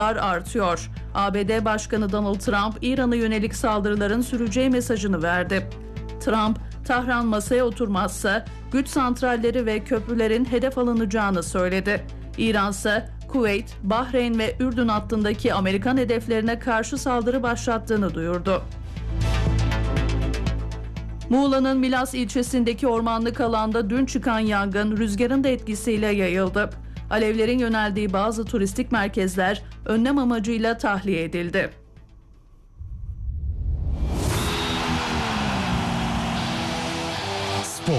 artıyor. ABD Başkanı Donald Trump, İran'a yönelik saldırıların süreceği mesajını verdi. Trump, Tahran masaya oturmazsa güç santralleri ve köprülerin hedef alınacağını söyledi. İran ise Kuveyt, Bahreyn ve Ürdün hattındaki Amerikan hedeflerine karşı saldırı başlattığını duyurdu. Muğla'nın Milas ilçesindeki ormanlık alanda dün çıkan yangın rüzgarın da etkisiyle yayıldı. Alevlerin yöneldiği bazı turistik merkezler önlem amacıyla tahliye edildi.